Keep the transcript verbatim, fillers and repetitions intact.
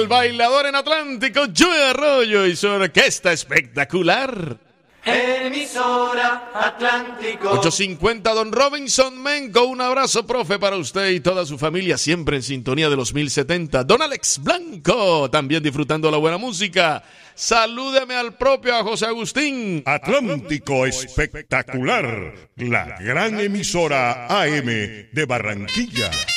el bailador en Atlántico, Joey Arroyo y su orquesta espectacular. Emisora Atlántico. ochocientos cincuenta, don Robinson Menco. Un abrazo, profe, para usted y toda su familia, siempre en sintonía de los mil setenta. Don Alex Blanco, también disfrutando la buena música. Salúdeme al propio a José Agustín. Atlántico espectacular, la gran emisora A M de Barranquilla.